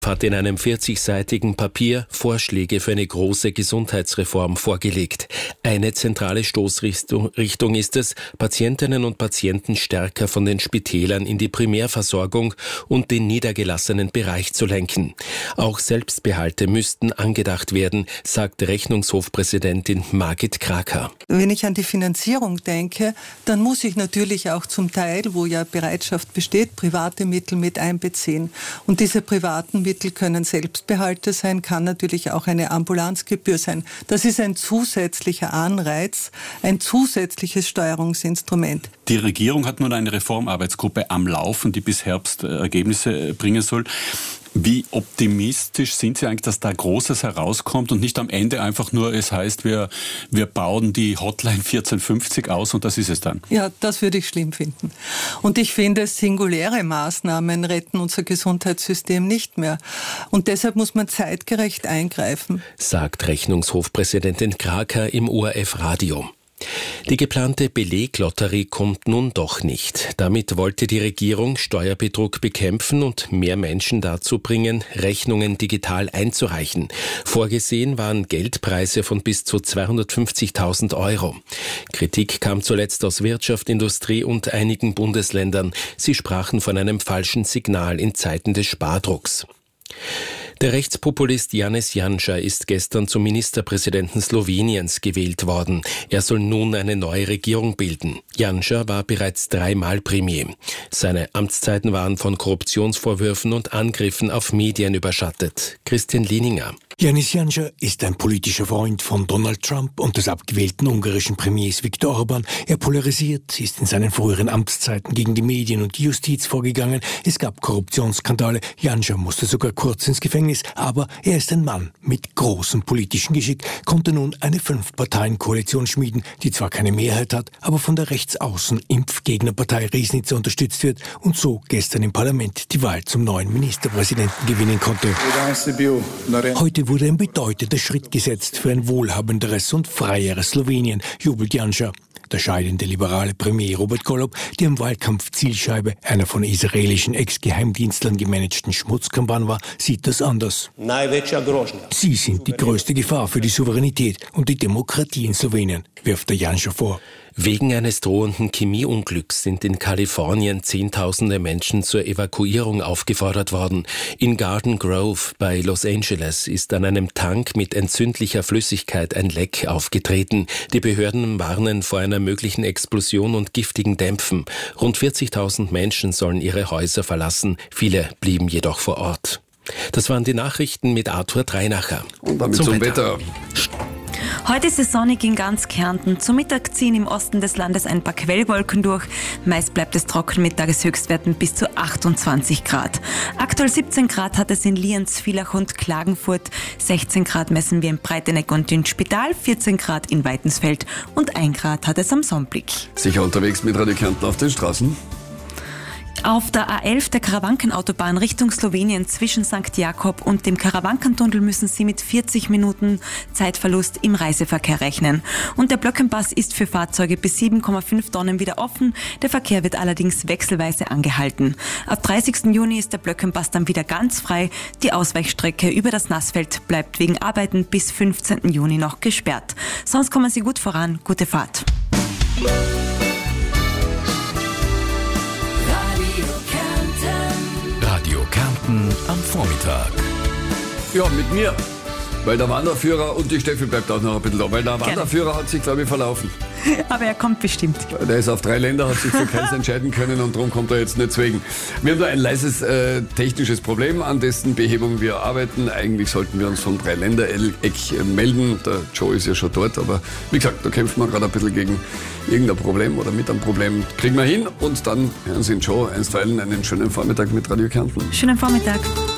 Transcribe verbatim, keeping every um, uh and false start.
hat in einem vierzigseitigen Papier Vorschläge für eine große Gesundheitsreform vorgelegt. Eine zentrale Stoßrichtung Richtung ist es, Patientinnen und Patienten stärker von den Spitälern in die Primärversorgung und den niedergelassenen Bereich zu lenken. Auch Selbstbehalte müssten angedacht werden, sagt Rechnungshofpräsidentin Margit Kraker. Wenn ich an die Finanzierung denke, dann muss ich natürlich auch zum Teil, wo ja Bereitschaft besteht, private Mittel mit einbeziehen. Und diese privaten Mittel können Selbstbehalte sein, kann natürlich auch eine Ambulanzgebühr sein. Das ist ein zusätzlicher Anreiz, ein zusätzliches Steuerungsinstrument. Die Regierung hat nun eine Reformarbeitsgruppe am Laufen, die bis Herbst Ergebnisse bringen soll. Wie optimistisch sind Sie eigentlich, dass da Großes herauskommt und nicht am Ende einfach nur, es heißt, wir, wir bauen die Hotline vierzehn fünfzig aus und das ist es dann? Ja, das würde ich schlimm finden. Und ich finde, singuläre Maßnahmen retten unser Gesundheitssystem nicht mehr. Und deshalb muss man zeitgerecht eingreifen, sagt Rechnungshofpräsidentin Kraker im O R F-Radio. Die geplante Beleglotterie kommt nun doch nicht. Damit wollte die Regierung Steuerbetrug bekämpfen und mehr Menschen dazu bringen, Rechnungen digital einzureichen. Vorgesehen waren Geldpreise von bis zu zweihundertfünfzigtausend Euro. Kritik kam zuletzt aus Wirtschaft, Industrie und einigen Bundesländern. Sie sprachen von einem falschen Signal in Zeiten des Spardrucks. Der Rechtspopulist Janez Janša ist gestern zum Ministerpräsidenten Sloweniens gewählt worden. Er soll nun eine neue Regierung bilden. Janša war bereits dreimal Premier. Seine Amtszeiten waren von Korruptionsvorwürfen und Angriffen auf Medien überschattet. Christian Lehninger. Janez Janša ist ein politischer Freund von Donald Trump und des abgewählten ungarischen Premiers Viktor Orbán. Er polarisiert, ist in seinen früheren Amtszeiten gegen die Medien und die Justiz vorgegangen. Es gab Korruptionsskandale. Janša musste sogar kurz ins Gefängnis. Aber er ist ein Mann mit großem politischen Geschick, konnte nun eine Fünf-Parteien-Koalition schmieden, die zwar keine Mehrheit hat, aber von der Rechtsaußen-Impfgegnerpartei Riesnica unterstützt wird und so gestern im Parlament die Wahl zum neuen Ministerpräsidenten gewinnen konnte. Heute wurde ein bedeutender Schritt gesetzt für ein wohlhabenderes und freieres Slowenien, jubelt Janša. Der scheidende liberale Premier Robert Golob, der im Wahlkampf Zielscheibe einer von israelischen Ex-Geheimdienstlern gemanagten Schmutzkampagne war, sieht das anders. Sie sind die größte Gefahr für die Souveränität und die Demokratie in Slowenien, wirft der Janša vor. Wegen eines drohenden Chemieunglücks sind in Kalifornien Zehntausende Menschen zur Evakuierung aufgefordert worden. In Garden Grove bei Los Angeles ist an einem Tank mit entzündlicher Flüssigkeit ein Leck aufgetreten. Die Behörden warnen vor einer möglichen Explosion und giftigen Dämpfen. Rund vierzigtausend Menschen sollen ihre Häuser verlassen. Viele blieben jedoch vor Ort. Das waren die Nachrichten mit Arthur Dreinacher. Und damit zum, zum Wetter. Wetter. Heute ist es sonnig in ganz Kärnten. Zum Mittag ziehen im Osten des Landes ein paar Quellwolken durch. Meist bleibt es trocken mit Tageshöchstwerten bis zu achtundzwanzig Grad. Aktuell siebzehn Grad hat es in Lienz, Villach und Klagenfurt. sechzehn Grad messen wir in Breiteneck und in Spital, vierzehn Grad in Weitensfeld und ein Grad hat es am Sonnblick. Sicher unterwegs mit Radio Kärnten auf den Straßen? Auf der A elf der Karawankenautobahn Richtung Slowenien zwischen Sankt Jakob und dem Karawankentunnel müssen Sie mit vierzig Minuten Zeitverlust im Reiseverkehr rechnen. Und der Blöckenpass ist für Fahrzeuge bis sieben Komma fünf Tonnen wieder offen. Der Verkehr wird allerdings wechselweise angehalten. Ab dreißigsten Juni ist der Blöckenpass dann wieder ganz frei. Die Ausweichstrecke über das Nassfeld bleibt wegen Arbeiten bis fünfzehnten Juni noch gesperrt. Sonst kommen Sie gut voran. Gute Fahrt. Radio Kärnten am Vormittag. Ja, mit mir. Weil der Wanderführer und die Steffi bleibt auch noch ein bisschen da. Weil der Wanderführer hat sich, glaube ich, verlaufen. Aber er kommt bestimmt. Der ist auf drei Länder, hat sich für keins entscheiden können und darum kommt er jetzt nicht zwingen. Wir haben da ein leises äh, technisches Problem, an dessen Behebung wir arbeiten. Eigentlich sollten wir uns vom Dreiländereck melden. Der Joe ist ja schon dort, aber wie gesagt, da kämpfen wir gerade ein bisschen gegen irgendein Problem oder mit einem Problem. Kriegen wir hin und dann hören Sie den Joe einstweilen einen schönen Vormittag mit Radio Kärnten. Schönen Vormittag.